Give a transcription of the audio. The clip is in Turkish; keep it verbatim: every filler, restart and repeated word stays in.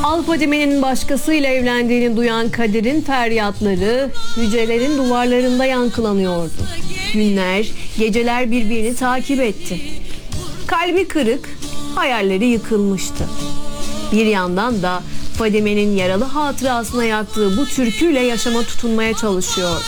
Al Fadime'nin başkasıyla evlendiğini duyan Kadir'in feryatları hücrelerin duvarlarında yankılanıyordu. Günler, geceler birbirini takip etti. Kalbi kırık, hayalleri yıkılmıştı. Bir yandan da Fadime'nin yaralı hatırasına yaktığı bu türküyle yaşama tutunmaya çalışıyordu.